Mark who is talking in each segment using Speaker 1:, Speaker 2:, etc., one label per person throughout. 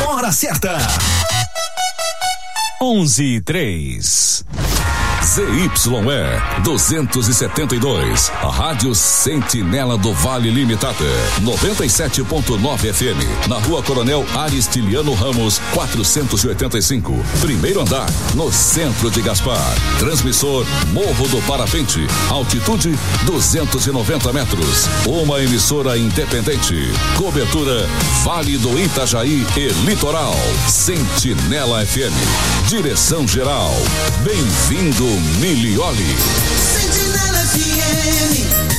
Speaker 1: Hora certa. 11:03. ZYE 272, a Rádio Sentinela do Vale Limitada, 97.9 FM, na Rua Coronel Aristiliano Ramos, 485, primeiro andar, no centro de Gaspar. Transmissor Morro do Parapente, altitude 290 metros. Uma emissora independente. Cobertura Vale do Itajaí e Litoral. Sentinela FM. Direção geral. Bem-vindo, Milioli.
Speaker 2: Sentinela FM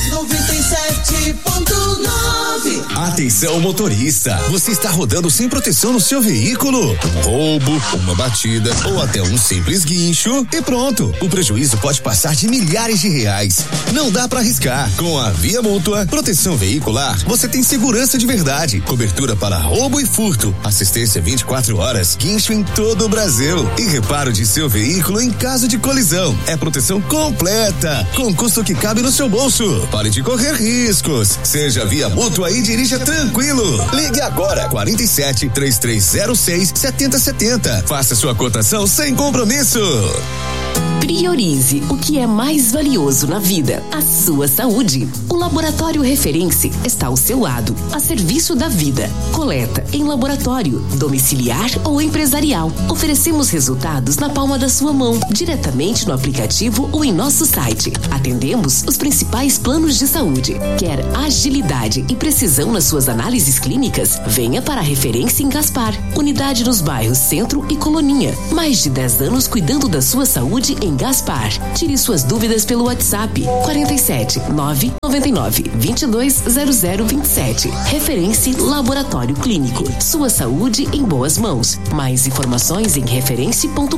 Speaker 2: 97.9.
Speaker 3: Atenção, motorista, você está rodando sem proteção no seu veículo? Um roubo, uma batida ou até um simples guincho e pronto, o prejuízo pode passar de milhares de reais. Não dá para arriscar. Com a Via Mútua Proteção Veicular, você tem segurança de verdade, cobertura para roubo e furto, assistência 24 horas, guincho em todo o Brasil e reparo de seu veículo em caso de colisão. É proteção completa, com custo que cabe no seu bolso. Pare de correr riscos. Seja Via Mútua e dirija tranquilo. Ligue agora 47 3306 7070. Faça sua cotação sem compromisso.
Speaker 4: Priorize o que é mais valioso na vida, a sua saúde. O Laboratório Referência está ao seu lado, a serviço da vida. Coleta em laboratório, domiciliar ou empresarial. Oferecemos resultados na palma da sua mão, diretamente no aplicativo ou em nosso site. Atendemos os principais planos de saúde. Quer agilidade e precisão nas suas análises clínicas? Venha para a Referência em Gaspar. Unidade nos bairros Centro e Coloninha. Mais de 10 anos cuidando da sua saúde em Gaspar. Tire suas dúvidas pelo WhatsApp 47 999 22 0027. Referência Laboratório Clínico. Sua saúde em boas mãos. Mais informações em referência.com.br.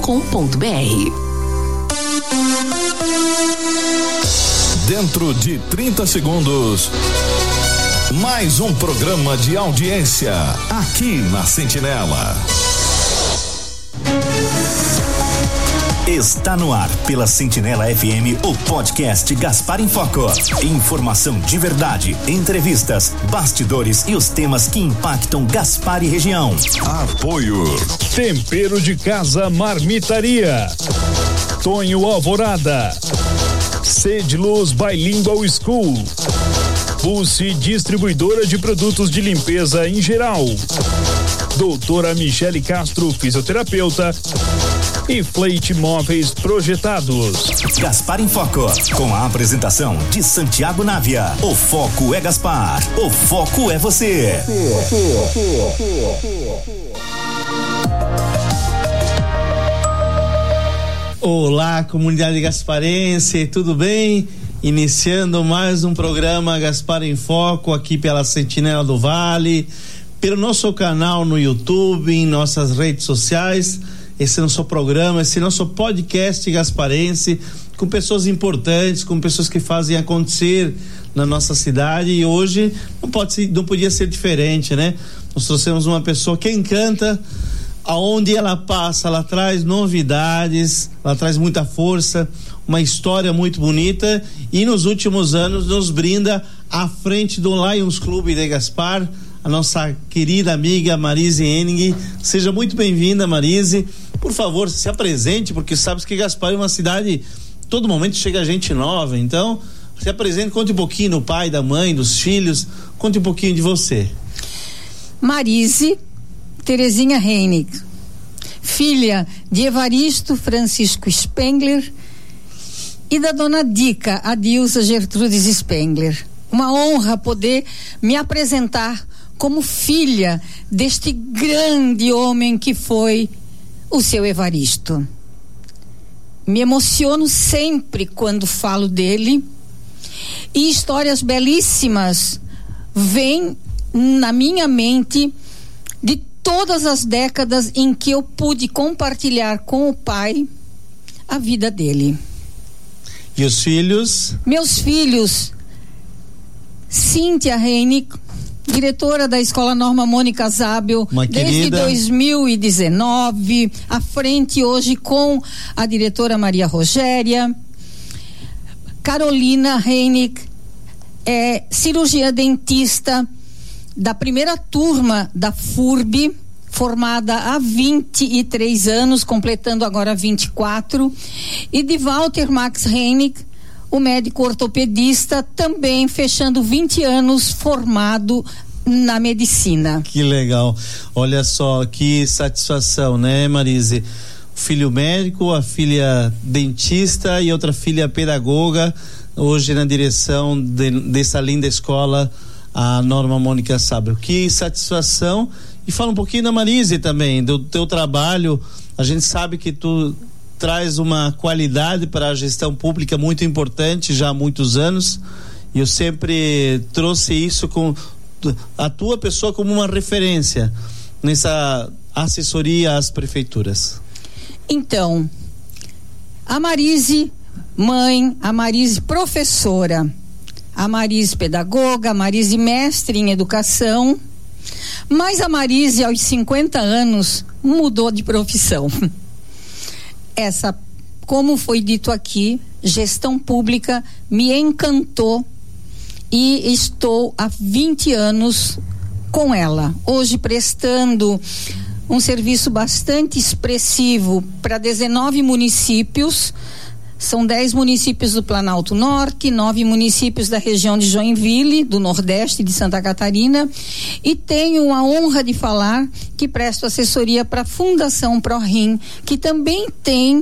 Speaker 1: Dentro de 30 segundos, mais um programa de audiência aqui na Sentinela.
Speaker 5: Está no ar pela Sentinela FM o podcast Gaspar em Foco. Informação de verdade, entrevistas, bastidores e os temas que impactam Gaspar e região.
Speaker 1: Apoio
Speaker 6: Tempero de Casa Marmitaria, Tonho Alvorada, Sede Luz Bilingual School, Pulse Distribuidora de Produtos de Limpeza em Geral, Doutora Michele Castro, fisioterapeuta, e Flete Móveis Projetados.
Speaker 5: Gaspar em Foco, com a apresentação de Santiago Návia. O foco é Gaspar, o foco é você.
Speaker 7: Olá, comunidade gasparense, tudo bem? Iniciando mais um programa Gaspar em Foco aqui pela Sentinela do Vale, pelo nosso canal no YouTube, em nossas redes sociais. Esse nosso programa, esse nosso podcast gasparense, com pessoas importantes, com pessoas que fazem acontecer na nossa cidade, e hoje não podia ser diferente, né? Nós trouxemos uma pessoa que encanta, aonde ela passa, ela traz novidades, ela traz muita força, uma história muito bonita, e nos últimos anos nos brinda à frente do Lions Clube de Gaspar, a nossa querida amiga Marise Henning. Seja muito bem-vinda, Marise. Por favor, se apresente, porque sabes que Gaspar é uma cidade, todo momento chega gente nova, então se apresente, conte um pouquinho do pai, da mãe, dos filhos, conte um pouquinho de você.
Speaker 8: Marise Terezinha Henning, filha de Evaristo Francisco Spengler e da dona Dica Adilza Gertrudes Spengler. Uma honra poder me apresentar como filha deste grande homem que foi o seu Evaristo. Me emociono sempre quando falo dele, e histórias belíssimas vêm na minha mente de todas as décadas em que eu pude compartilhar com o pai a vida dele.
Speaker 7: E os filhos? Meus filhos,
Speaker 8: Cíntia Henning, diretora da Escola Norma Mônica Zábel desde 2019, à frente hoje com a diretora Maria Rogéria. Carolina Henning é cirurgia dentista da primeira turma da FURB, formada há 23 anos, completando agora 24, e de Walter Max Hennig, o médico ortopedista, também fechando 20 anos formado na medicina.
Speaker 7: Que legal. Olha só, que satisfação, né, Marise? Filho médico, a filha dentista e outra filha pedagoga, hoje na direção dessa linda escola, a Norma Mônica Sábio. Que satisfação. E fala um pouquinho da Marise também, do teu trabalho. A gente sabe que tu traz uma qualidade para a gestão pública muito importante já há muitos anos, e eu sempre trouxe isso com a tua pessoa como uma referência nessa assessoria às prefeituras.
Speaker 8: Então, a Marise mãe, a Marise professora, a Marise pedagoga, a Marise mestre em educação, mas a Marise aos 50 anos mudou de profissão. Essa, como foi dito aqui, gestão pública me encantou e estou há 20 anos com ela. Hoje prestando um serviço bastante expressivo para 19 municípios. São 10 municípios do Planalto Norte, 9 municípios da região de Joinville, do Nordeste de Santa Catarina, e tenho a honra de falar que presto assessoria para a Fundação ProRim, que também tem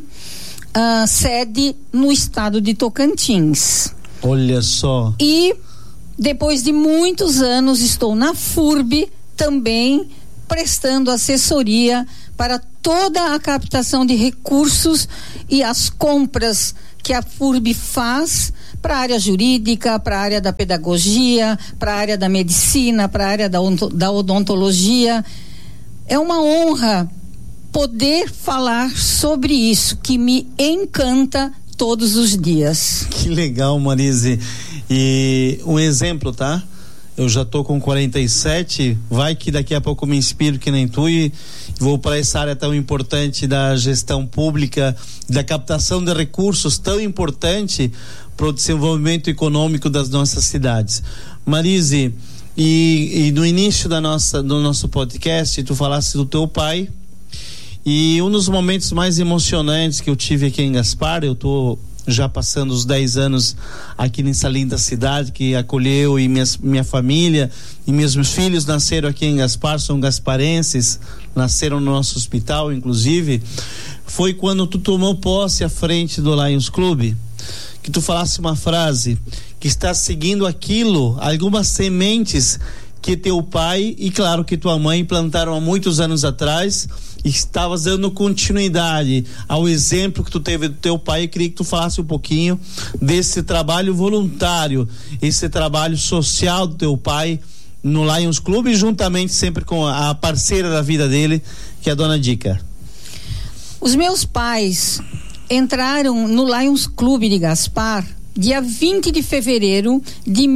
Speaker 8: sede no estado de Tocantins.
Speaker 7: Olha só.
Speaker 8: E depois de muitos anos estou na FURB também prestando assessoria para toda a captação de recursos e as compras que a FURB faz para a área jurídica, para a área da pedagogia, para a área da medicina, para a área da odontologia. É uma honra poder falar sobre isso, que me encanta todos os dias.
Speaker 7: Que legal, Marise. E um exemplo, tá? Eu já tô com 47, vai que daqui a pouco me inspiro que nem tu e vou para essa área tão importante da gestão pública, da captação de recursos tão importante para o desenvolvimento econômico das nossas cidades. Marise, e no início do nosso podcast, tu falaste do teu pai, e um dos momentos mais emocionantes que eu tive aqui em Gaspar, eu tô já passando os 10 anos aqui nessa linda cidade que acolheu, e minha família e meus filhos nasceram aqui em Gaspar, são gasparenses, nasceram no nosso hospital, inclusive. Foi quando tu tomou posse à frente do Lions Clube, que tu falasse uma frase que está seguindo aquilo, algumas sementes que teu pai e claro que tua mãe plantaram há muitos anos atrás. Estavas dando continuidade ao exemplo que tu teve do teu pai, e queria que tu falasse um pouquinho desse trabalho voluntário, esse trabalho social do teu pai no Lions Clube, juntamente sempre com a parceira da vida dele, que é a dona Dica.
Speaker 8: Os meus pais entraram no Lions Clube de Gaspar dia 20 de fevereiro de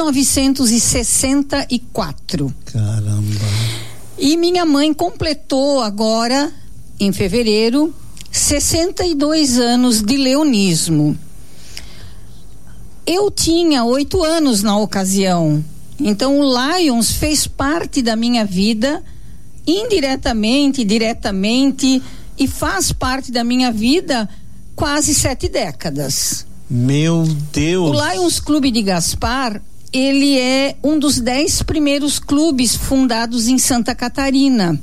Speaker 8: 1964.
Speaker 7: Caramba!
Speaker 8: E minha mãe completou agora, em fevereiro, 62 anos de leonismo. Eu tinha 8 anos na ocasião, então o Lions fez parte da minha vida, indiretamente, diretamente, e faz parte da minha vida quase 7 décadas.
Speaker 7: Meu Deus!
Speaker 8: O Lions Clube de Gaspar, ele é um dos 10 primeiros clubes fundados em Santa Catarina.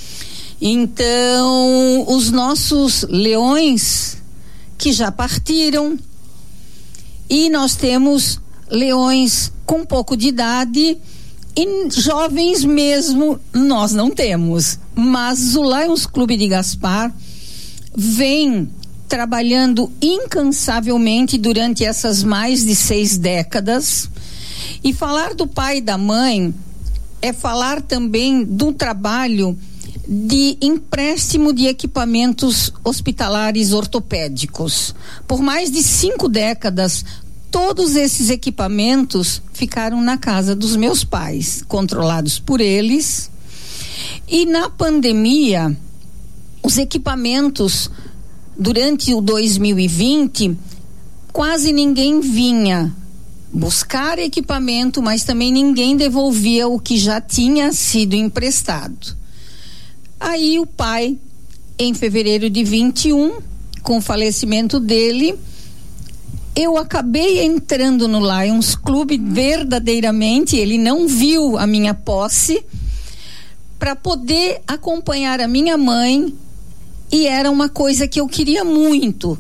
Speaker 8: Então, os nossos leões que já partiram, e nós temos leões com pouco de idade e jovens mesmo nós não temos. Mas o Lions Clube de Gaspar vem trabalhando incansavelmente durante essas mais de 6 décadas. E falar do pai e da mãe é falar também do trabalho de empréstimo de equipamentos hospitalares ortopédicos. Por mais de 5 décadas, todos esses equipamentos ficaram na casa dos meus pais, controlados por eles. E na pandemia, os equipamentos, durante o 2020, quase ninguém vinha buscar equipamento, mas também ninguém devolvia o que já tinha sido emprestado. Aí o pai, em fevereiro de 21, com o falecimento dele, eu acabei entrando no Lions Club verdadeiramente. Ele não viu a minha posse, para poder acompanhar a minha mãe, e era uma coisa que eu queria muito,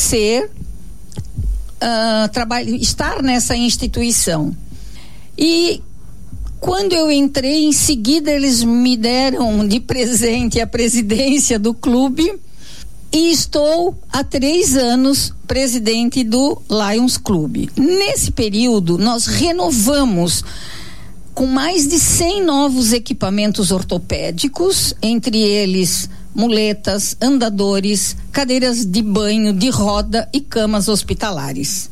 Speaker 8: estar nessa instituição. E quando eu entrei, em seguida eles me deram de presente a presidência do clube, e estou há 3 anos presidente do Lions Club. Nesse período nós renovamos com mais de 100 novos equipamentos ortopédicos, entre eles muletas, andadores, cadeiras de banho, de roda e camas hospitalares.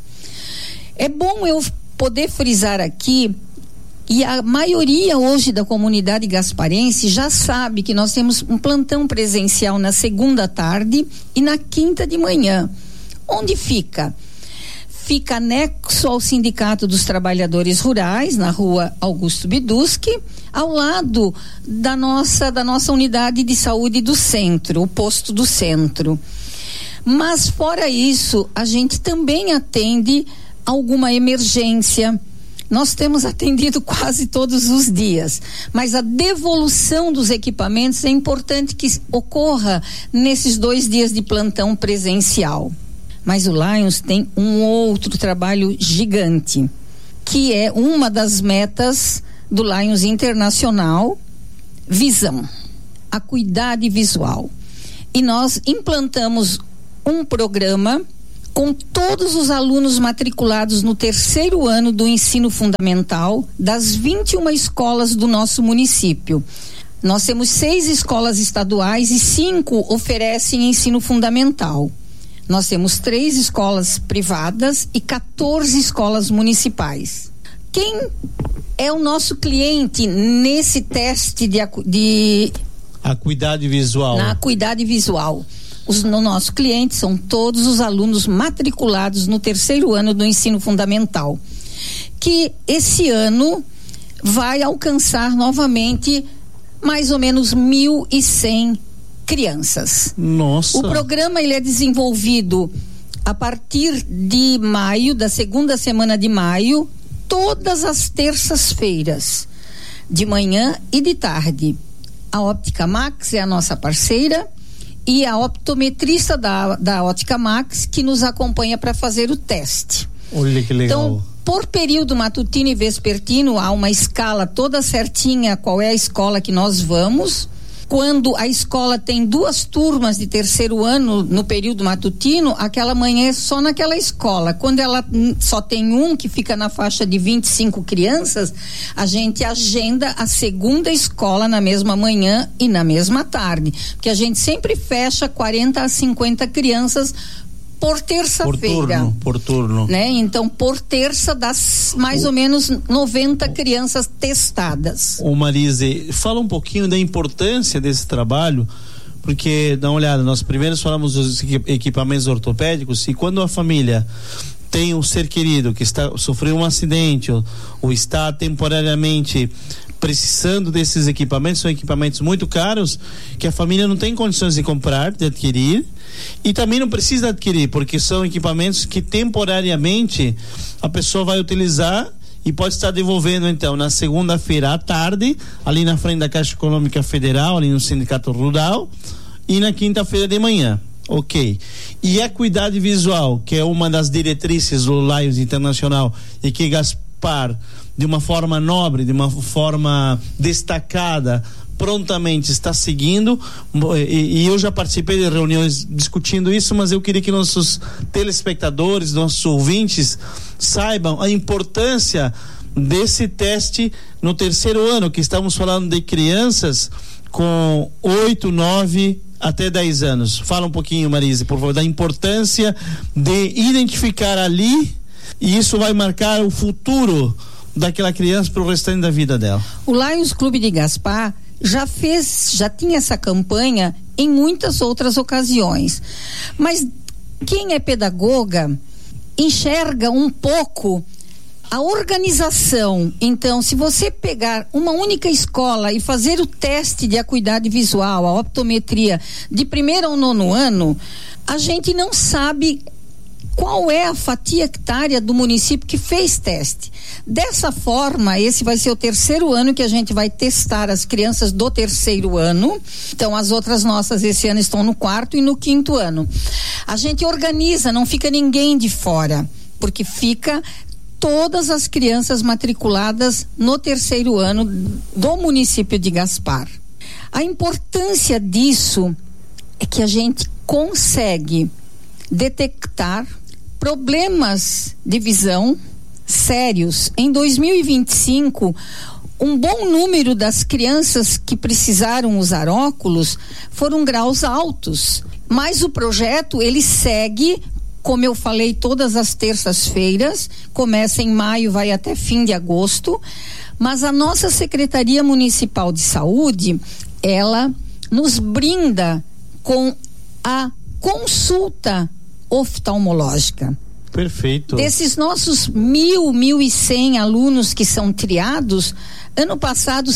Speaker 8: É bom eu poder frisar aqui, e a maioria hoje da comunidade gasparense já sabe que nós temos um plantão presencial na segunda tarde e na quinta de manhã. Onde fica? Fica anexo ao Sindicato dos Trabalhadores Rurais, na rua Augusto Biduski, ao lado da nossa unidade de saúde do centro, o posto do centro. Mas fora isso, a gente também atende alguma emergência. Nós temos atendido quase todos os dias, mas a devolução dos equipamentos é importante que ocorra nesses 2 dias de plantão presencial. Mas o Lions tem um outro trabalho gigante, que é uma das metas do Lions Internacional, visão, acuidade visual. E nós implantamos um programa com todos os alunos matriculados no 3º ano do ensino fundamental das 21 escolas do nosso município. Nós temos 6 escolas estaduais e 5 oferecem ensino fundamental. Nós temos 3 escolas privadas e 14 escolas municipais. Quem é o nosso cliente nesse teste de
Speaker 7: acuidade visual?
Speaker 8: Na acuidade visual. No nosso cliente são todos os alunos matriculados no 3º ano do ensino fundamental, que esse ano vai alcançar novamente mais ou menos 1.100 crianças.
Speaker 7: Nossa!
Speaker 8: O programa ele é desenvolvido a partir de maio, da segunda semana de maio, todas as terças-feiras, de manhã e de tarde. A Óptica Max é a nossa parceira, e a optometrista da Ótica Max que nos acompanha para fazer o teste.
Speaker 7: Olha que legal.
Speaker 8: Então, por período matutino e vespertino, há uma escala toda certinha, qual é a escola que nós vamos. Quando a escola tem 2 turmas de 3º ano no período matutino, aquela manhã é só naquela escola. Quando ela só tem um, que fica na faixa de 25 crianças, a gente agenda a segunda escola na mesma manhã e na mesma tarde. Porque a gente sempre fecha 40 a 50 crianças por terça-feira.
Speaker 7: Por turno.
Speaker 8: Né? Então, por terça, dá mais ou menos 90 crianças testadas.
Speaker 7: Ô Marise, fala um pouquinho da importância desse trabalho, porque, dá uma olhada, nós primeiro falamos dos equipamentos ortopédicos, e quando a família tem um ser querido que sofreu um acidente ou está temporariamente precisando desses equipamentos, são equipamentos muito caros que a família não tem condições de comprar, de adquirir, e também não precisa adquirir, porque são equipamentos que temporariamente a pessoa vai utilizar e pode estar devolvendo, então, na segunda-feira à tarde, ali na frente da Caixa Econômica Federal, ali no Sindicato Rural, e na quinta-feira de manhã. Ok. E a acuidade visual, que é uma das diretrizes do Lions Internacional e que Gaspar, de uma forma nobre, de uma forma destacada, prontamente está seguindo, e eu já participei de reuniões discutindo isso, mas eu queria que nossos telespectadores, nossos ouvintes saibam a importância desse teste no 3º ano, que estamos falando de crianças com 8, 9 até 10 anos. Fala um pouquinho, Marise, por favor, da importância de identificar ali, e isso vai marcar o futuro daquela criança para o restante da vida dela.
Speaker 8: O Lions Clube de Gaspar já tinha essa campanha em muitas outras ocasiões, mas quem é pedagoga enxerga um pouco A organização, então, se você pegar uma única escola e fazer o teste de acuidade visual, a optometria, de 1º ao 9º ano, a gente não sabe qual é a fatia etária do município que fez teste. Dessa forma, esse vai ser o 3º ano que a gente vai testar as crianças do 3º ano. Então, as outras nossas esse ano estão no 4º e no 5º ano. A gente organiza, não fica ninguém de fora, porque fica todas as crianças matriculadas no 3º ano do município de Gaspar. A importância disso é que a gente consegue detectar problemas de visão sérios. Em 2025, um bom número das crianças que precisaram usar óculos foram graus altos, mas o projeto ele segue, como eu falei, todas as terças-feiras, começa em maio, vai até fim de agosto, mas a nossa Secretaria Municipal de Saúde, ela nos brinda com a consulta oftalmológica.
Speaker 7: Perfeito.
Speaker 8: Desses nossos 1.100 alunos que são triados, ano passado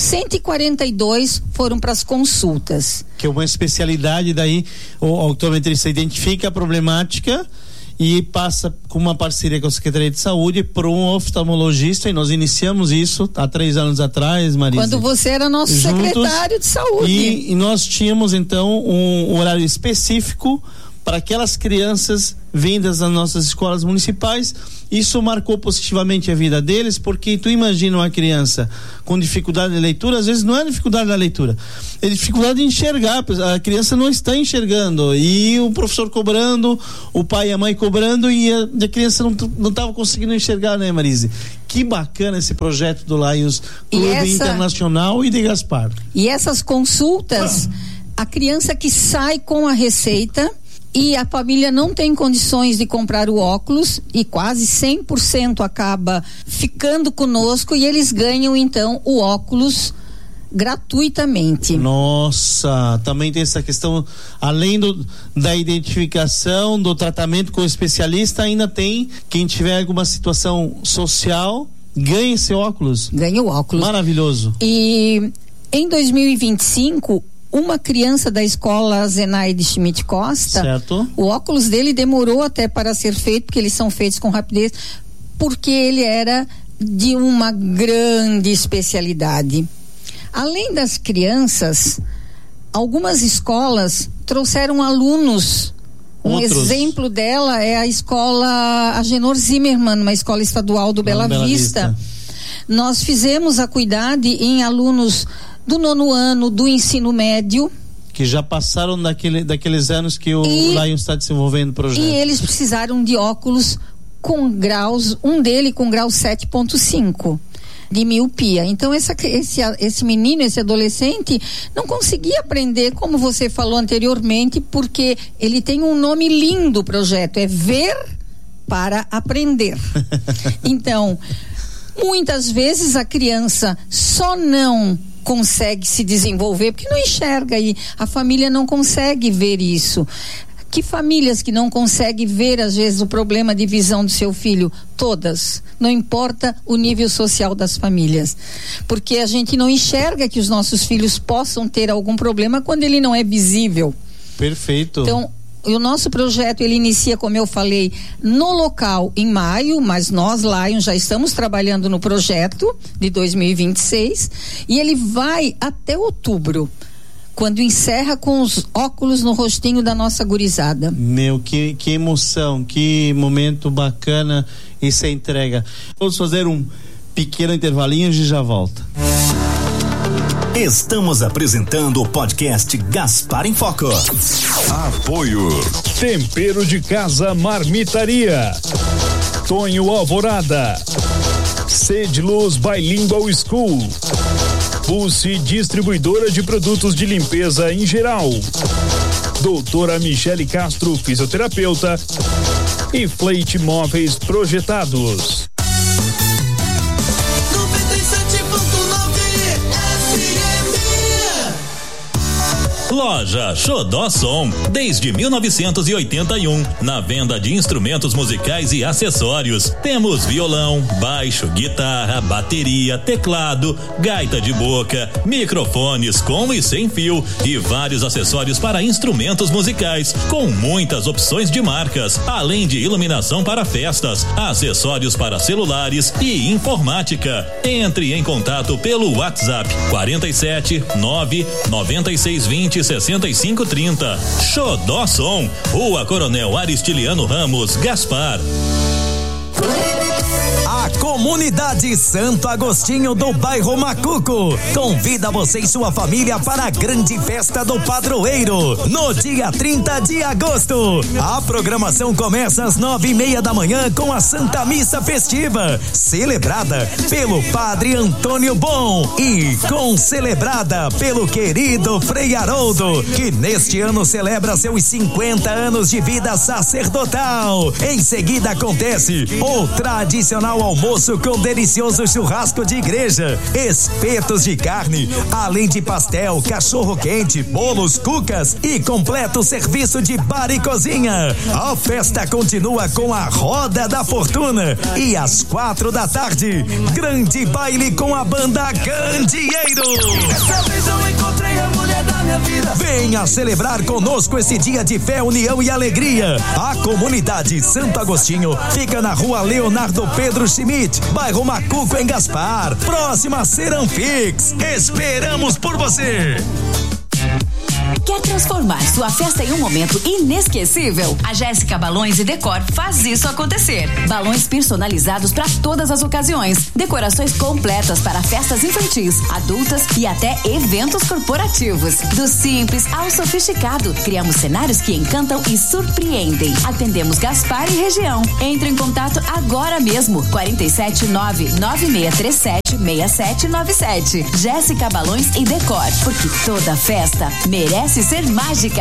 Speaker 8: 142 foram para as consultas.
Speaker 7: Que é uma especialidade, daí o optometrista identifica a problemática e passa com uma parceria com a Secretaria de Saúde para um oftalmologista, e nós iniciamos isso há 3 anos atrás, Marisa.
Speaker 8: Quando você era nosso secretário de saúde.
Speaker 7: E nós tínhamos então um horário específico para aquelas crianças vindas das nossas escolas municipais. Isso marcou positivamente a vida deles, porque tu imagina uma criança com dificuldade de leitura, às vezes não é dificuldade da leitura, é dificuldade de enxergar, a criança não está enxergando, e o professor cobrando, o pai e a mãe cobrando, e a criança não estava conseguindo enxergar, né, Marise? Que bacana esse projeto do Lions Clube Internacional e de Gaspar.
Speaker 8: E essas consultas, a criança que sai com a receita e a família não tem condições de comprar o óculos, e quase 100% acaba ficando conosco, e eles ganham então o óculos gratuitamente.
Speaker 7: Nossa, também tem essa questão, além da identificação, do tratamento com o especialista, ainda tem quem tiver alguma situação social, ganha esse óculos.
Speaker 8: Ganha o óculos.
Speaker 7: Maravilhoso.
Speaker 8: E em 2025, uma criança da escola Zenaide Schmidt Costa,
Speaker 7: certo,
Speaker 8: o óculos dele demorou até para ser feito, porque eles são feitos com rapidez, porque ele era de uma grande especialidade. Além das crianças, algumas escolas trouxeram alunos. Um exemplo dela é a escola Agenor Zimmermann, uma escola estadual do Bela Vista. Nós fizemos acuidade em alunos do 9º ano do ensino médio,
Speaker 7: que já passaram daqueles anos que o Lions está desenvolvendo o projeto. E
Speaker 8: eles precisaram de óculos com graus, um dele com grau 7.5 de miopia. Então esse menino, esse adolescente, não conseguia aprender, como você falou anteriormente, porque ele tem um nome lindo, o projeto, é Ver para Aprender. Então, muitas vezes a criança só não consegue se desenvolver porque não enxerga, e a família não consegue ver isso. Que famílias que não conseguem ver às vezes o problema de visão do seu filho? Todas, não importa o nível social das famílias, porque a gente não enxerga que os nossos filhos possam ter algum problema quando ele não é visível.
Speaker 7: Perfeito.
Speaker 8: Então, o nosso projeto, ele inicia, como eu falei, no local em maio, mas nós, Lions, já estamos trabalhando no projeto de 2026, e ele vai até outubro, quando encerra com os óculos no rostinho da nossa gurizada.
Speaker 7: Meu, que emoção, que momento bacana essa entrega. Vamos fazer um pequeno intervalinho e já volta.
Speaker 5: Estamos apresentando o podcast Gaspar em Foco.
Speaker 1: Apoio
Speaker 6: Tempero de Casa Marmitaria, Tonho Alvorada, Cedluz Bilingual School, Pulse Distribuidora de Produtos de Limpeza em Geral, Doutora Michele Castro, fisioterapeuta, e Fleit Móveis Projetados.
Speaker 9: Loja Xodó Som, desde 1981, na venda de instrumentos musicais e acessórios. Temos violão, baixo, guitarra, bateria, teclado, gaita de boca, microfones com e sem fio e vários acessórios para instrumentos musicais, com muitas opções de marcas, além de iluminação para festas, acessórios para celulares e informática. Entre em contato pelo WhatsApp 47 996 20 65 30. Xodó Som, Rua Coronel Aristiliano Ramos, Gaspar.
Speaker 10: A comunidade Santo Agostinho do bairro Macuco convida você e sua família para a grande festa do padroeiro no dia 30 de agosto. A programação começa às 9:30 da manhã com a Santa Missa Festiva, celebrada pelo Padre Antônio Bom e concelebrada pelo querido Frei Haroldo, que neste ano celebra seus 50 anos de vida sacerdotal. Em seguida acontece o tradicional almoço com delicioso churrasco de igreja, espetos de carne, além de pastel, cachorro quente, bolos, cucas e completo serviço de bar e cozinha. A festa continua com a Roda da Fortuna e às 4 da tarde, grande baile com a banda Candeeiro.
Speaker 2: Dessa vez eu encontrei a mulher da minha vida.
Speaker 10: Venha celebrar conosco esse dia de fé, união e alegria. A comunidade Santo Agostinho fica na Rua Leonardo Pedro Schmidt, bairro Macuco, em Gaspar, próxima a Seranfix. Esperamos por você.
Speaker 11: Quer transformar sua festa em um momento inesquecível? A Jéssica Balões e Decor faz isso acontecer. Balões personalizados para todas as ocasiões, decorações completas para festas infantis, adultas e até eventos corporativos. Do simples ao sofisticado, criamos cenários que encantam e surpreendem. Atendemos Gaspar e região. Entre em contato agora mesmo. 479-9637-6797. Jéssica Balões e Decor, porque toda festa merece ser mágica.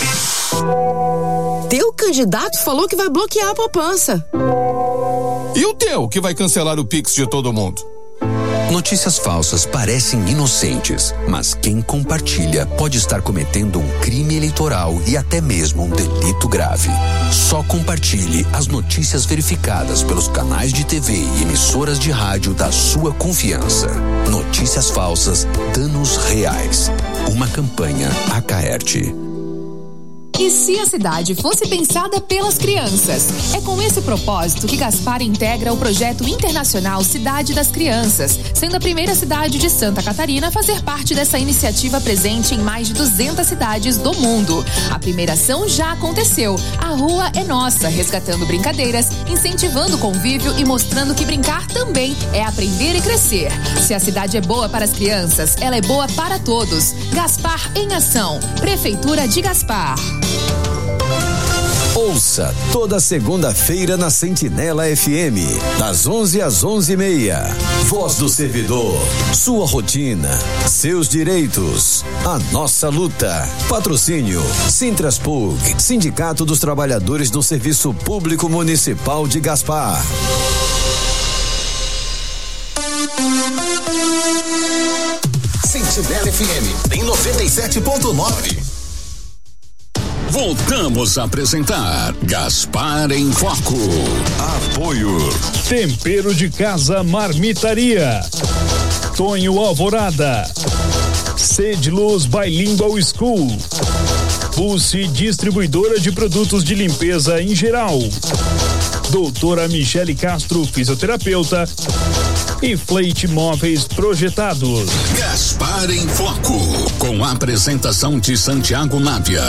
Speaker 12: Teu candidato falou que vai bloquear a poupança.
Speaker 13: E o teu, que vai cancelar o Pix de todo mundo?
Speaker 14: Notícias falsas parecem inocentes, mas quem compartilha pode estar cometendo um crime eleitoral e até mesmo um delito grave. Só compartilhe as notícias verificadas pelos canais de TV e emissoras de rádio da sua confiança. Notícias falsas, danos reais. Uma campanha Acaerte.
Speaker 15: E se a cidade fosse pensada pelas crianças? É com esse propósito que Gaspar integra o projeto internacional Cidade das Crianças, sendo a primeira cidade de Santa Catarina a fazer parte dessa iniciativa presente em mais de 200 cidades do mundo. A primeira ação já aconteceu. A rua é nossa, resgatando brincadeiras, incentivando o convívio e mostrando que brincar também é aprender e crescer. Se a cidade é boa para as crianças, ela é boa para todos. Gaspar em Ação. Prefeitura de Gaspar.
Speaker 3: Ouça toda segunda-feira na Sentinela FM, das 11 às 11:30. Voz do servidor, sua rotina, seus direitos, a nossa luta. Patrocínio Sintraspug, Sindicato dos Trabalhadores do Serviço Público Municipal de Gaspar.
Speaker 1: Sentinela FM em 97.9. Voltamos a apresentar Gaspar em Foco.
Speaker 6: Apoio Tempero de Casa Marmitaria, Tonho Alvorada, Cedluz Bilingual School, Pulse Distribuidora de Produtos de Limpeza em Geral, Doutora Michele Castro, fisioterapeuta, e Fleite Móveis Projetados.
Speaker 1: Gaspar em Foco, com a apresentação de Santiago Návia.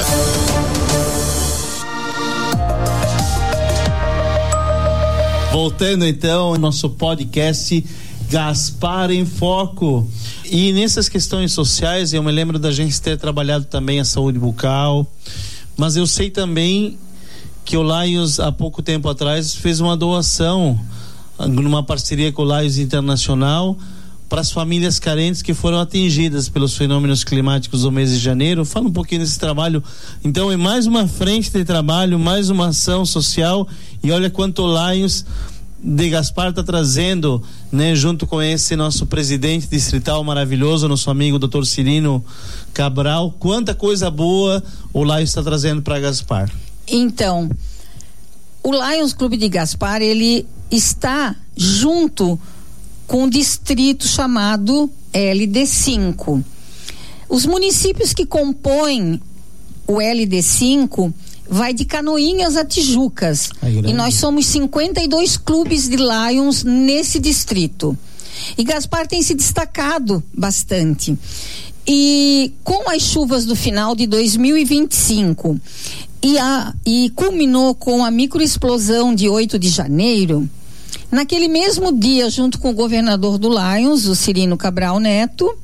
Speaker 7: Voltando então ao nosso podcast Gaspar em Foco. E nessas questões sociais, eu me lembro da gente ter trabalhado também a saúde bucal, mas eu sei também que o Lions, há pouco tempo atrás, fez uma doação numa parceria com o Lions Internacional para as famílias carentes que foram atingidas pelos fenômenos climáticos do mês de janeiro. Fala um pouquinho desse trabalho. Então é mais uma frente de trabalho, mais uma ação social, e olha quanto o Lions de Gaspar está trazendo, né, junto com esse nosso presidente distrital maravilhoso, nosso amigo Dr. Cirino Cabral, quanta coisa boa o Lions está trazendo para Gaspar.
Speaker 8: Então, o Lions Clube de Gaspar, ele está junto com um distrito chamado LD5. Os municípios que compõem o LD5 vai de Canoinhas a Tijucas. E nós somos 52 clubes de Lions nesse distrito. E Gaspar tem se destacado bastante. E com as chuvas do final de 2025 e culminou com a microexplosão de 8 de janeiro, naquele mesmo dia, junto com o governador do Lions, o Cirino Cabral Neto,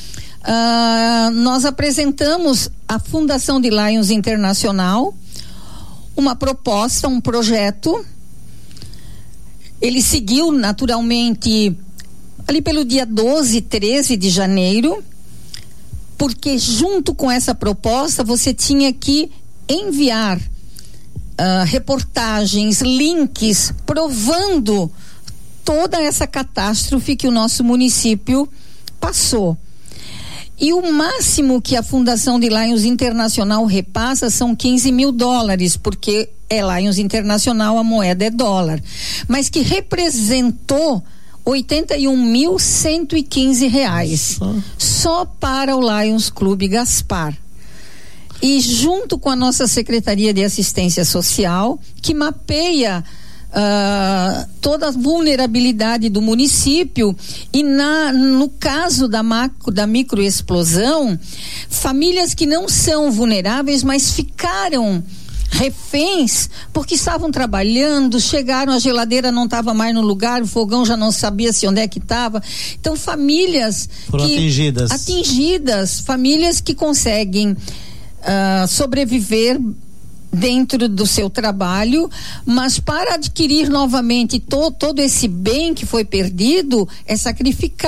Speaker 8: nós apresentamos à Fundação de Lions Internacional uma proposta, um projeto. Ele seguiu naturalmente ali pelo dia 12, 13 de janeiro, porque junto com essa proposta você tinha que enviar reportagens, links provando toda essa catástrofe que o nosso município passou. E o máximo que a Fundação de Lions Internacional repassa são $15 mil, porque é Lions Internacional, a moeda é dólar, mas que representou R$81.115 só para o Lions Clube Gaspar. E junto com a nossa Secretaria de Assistência Social, que mapeia toda a vulnerabilidade do município, e no caso da microexplosão, famílias que não são vulneráveis, mas ficaram reféns porque estavam trabalhando, chegaram, a geladeira não estava mais no lugar, o fogão já não sabia se onde é que estava. Então famílias
Speaker 7: foram
Speaker 8: atingidas, famílias que conseguem sobreviver dentro do seu trabalho, mas para adquirir novamente todo esse bem que foi perdido é sacrificar.